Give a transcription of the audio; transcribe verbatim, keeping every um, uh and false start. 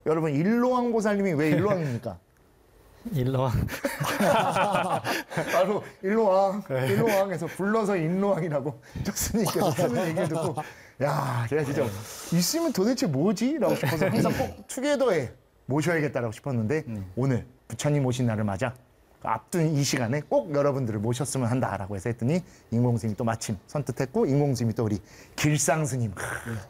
여러분 일로왕 보살님이 왜 일로왕입니까? 일로왕. 바로 일로왕, 일로왕에서 불러서 일로왕이라고 족스님께서 쓰는 얘기를 듣고 야, 제가 진짜 있으면 도대체 뭐지? 라고 싶어서 항상 꼭 투게더에 모셔야겠다라고 싶었는데 오늘 부처님 오신 날을 맞아 앞둔 이 시간에 꼭 여러분들을 모셨으면 한다라고 해서 했더니 인공스님이 또 마침 선뜻했고 인공스님이 또 우리 길상스님